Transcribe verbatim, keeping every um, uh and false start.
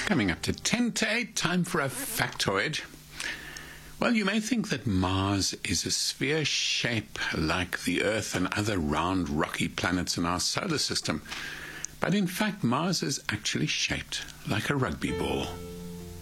Coming up to ten to eight, time for a factoid. Well, you may think that Mars is a sphere shape like the Earth and other round, rocky planets in our solar system. But in fact, Mars is actually shaped like a rugby ball.